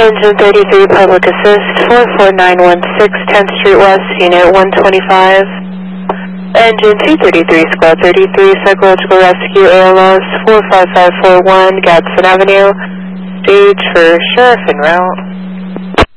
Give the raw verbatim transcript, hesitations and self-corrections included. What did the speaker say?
Engine thirty-three, Public Assist, four four nine one six, tenth Street West, Unit one twenty-five. Engine two thirty-three, Squad thirty-three, Psychological Rescue, A L S, four five five four one, Gadsden Avenue. Stage for Sheriff en route.